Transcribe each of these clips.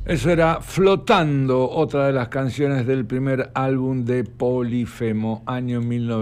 Eso era Flotando, otra de las canciones del primer álbum de Polifemo, año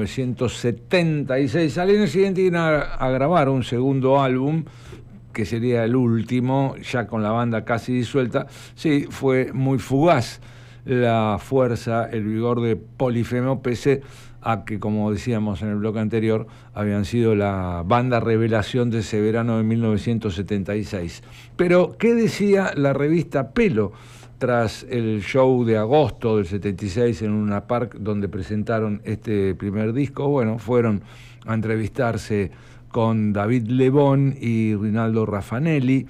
1976. Al año siguiente iban a grabar un segundo álbum, que sería el último, ya con la banda casi disuelta. Sí, fue muy fugaz la fuerza, el vigor de Polifemo, pese a que, como decíamos en el bloque anterior, habían sido la banda revelación de ese verano de 1976. Pero, ¿qué decía la revista Pelo tras el show de agosto del 76 en Luna Park, donde presentaron este primer disco? Bueno, fueron a entrevistarse con David Lebón y Rinaldo Raffanelli.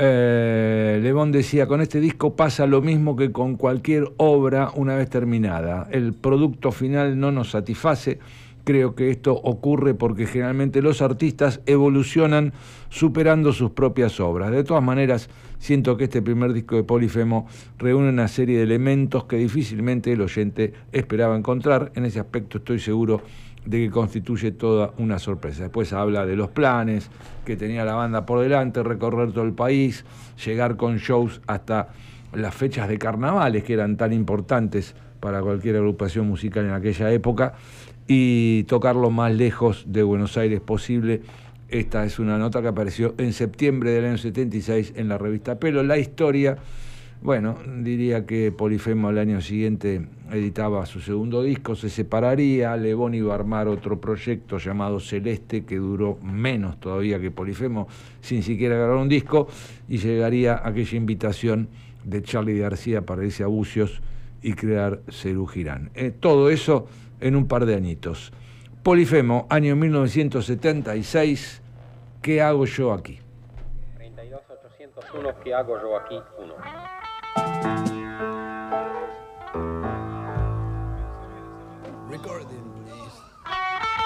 Lebón decía: con este disco pasa lo mismo que con cualquier obra una vez terminada. El producto final no nos satisface. Creo que esto ocurre porque generalmente los artistas evolucionan superando sus propias obras. De todas maneras, siento que este primer disco de Polifemo reúne una serie de elementos que difícilmente el oyente esperaba encontrar. En ese aspecto estoy seguro de que constituye toda una sorpresa. Después habla de los planes que tenía la banda por delante, recorrer todo el país, llegar con shows hasta las fechas de carnavales, que eran tan importantes para cualquier agrupación musical en aquella época, y tocar lo más lejos de Buenos Aires posible. Esta es una nota que apareció en septiembre del año 76 en la revista Pelo. La historia, bueno, diría que Polifemo al año siguiente editaba su segundo disco, se separaría, Lebón iba a armar otro proyecto llamado Celeste, que duró menos todavía que Polifemo, sin siquiera grabar un disco, y llegaría aquella invitación de Charly García para irse a Bucios y crear Serú Girán. Todo eso en un par de añitos. Polifemo, año 1976, ¿qué hago yo aquí? 32.801, ¿qué hago yo aquí? 1. Recording, please.